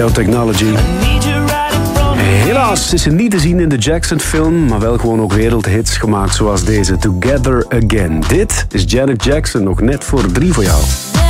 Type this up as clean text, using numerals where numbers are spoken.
Audio Technology. Helaas is ze niet te zien in de Jackson-film, maar wel gewoon ook wereldhits gemaakt zoals deze, Together Again. Dit is Janet Jackson, nog net voor 3 voor jou.